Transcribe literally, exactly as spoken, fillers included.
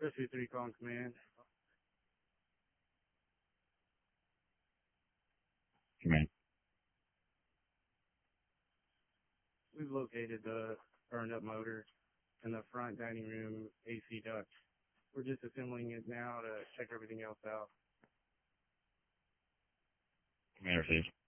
Rescue three calling command. Command. We've located the burned up motor in the front dining room A C duct. We're just assembling it now to check everything else out. Command received.